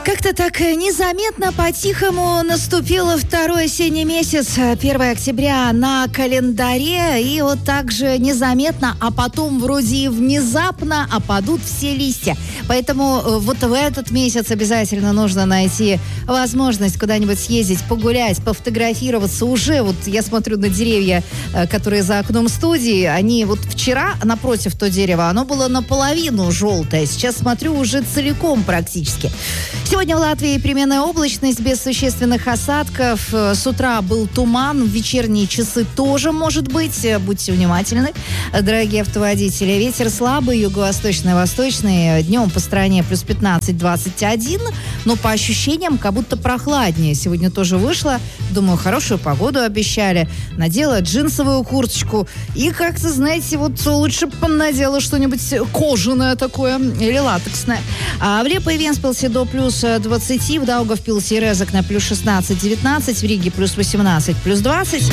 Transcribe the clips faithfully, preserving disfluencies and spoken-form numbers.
Как-то так незаметно, по-тихому наступил второй осенний месяц, первое октября на календаре, и вот так же незаметно, а потом вроде и внезапно опадут все листья. Поэтому вот в этот месяц обязательно нужно найти возможность куда-нибудь съездить, погулять, пофотографироваться. Уже вот я смотрю на деревья, которые за окном студии, они вот вчера напротив то дерево, оно было наполовину желтое, сейчас смотрю уже целиком практически. Сегодня в Латвии переменная облачность без существенных осадков. С утра был туман, в вечерние часы тоже может быть. Будьте внимательны, дорогие автоводители. Ветер слабый, юго-восточный, восточный. Днем по стране плюс пятнадцать - двадцать один. Но по ощущениям как будто прохладнее. Сегодня тоже вышло. Думаю, хорошую погоду обещали. Надела джинсовую курточку. И как-то, знаете, вот лучше бы надела что-нибудь кожаное такое или латексное. А в Лепо и Венспилсе до плюс двадцать, в Даугавпилсе и Резекне плюс шестнадцать - девятнадцать, в Риге плюс восемнадцать, плюс двадцать.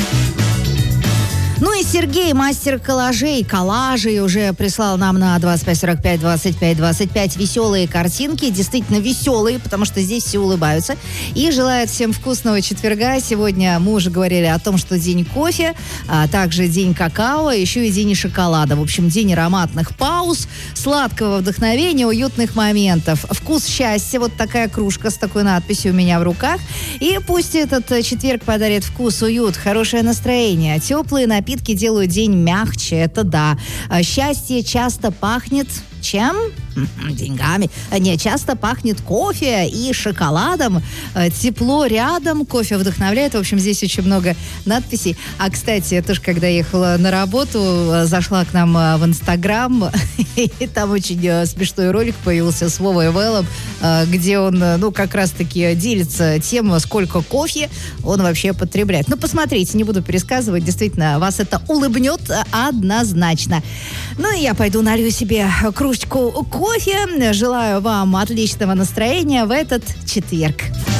Ну и Сергей, мастер коллажей, коллажей, уже прислал нам на двадцать пять сорок пять двадцать пять двадцать пять веселые картинки, действительно веселые, потому что здесь все улыбаются. И желает всем вкусного четверга. Сегодня мы уже говорили о том, что день кофе, а также день какао, еще и день шоколада. В общем, день ароматных пауз, сладкого вдохновения, уютных моментов. Вкус счастья, вот такая кружка с такой надписью у меня в руках. И пусть этот четверг подарит вкус, уют, хорошее настроение, теплые напитки. Напитки делают день мягче, это да. Счастье часто пахнет чем? Деньгами. Не, часто пахнет кофе и шоколадом. Тепло рядом, кофе вдохновляет. В общем, здесь очень много надписей. А, кстати, я тоже, когда ехала на работу, зашла к нам в Инстаграм, и там очень смешной ролик появился с Вовой Вэллом, где он, ну, как раз-таки делится тем, сколько кофе он вообще потребляет. Ну, посмотрите, не буду пересказывать. Действительно, вас это улыбнет однозначно. Ну, и я пойду налью себе кружечку кофе. Желаю вам отличного настроения в этот четверг.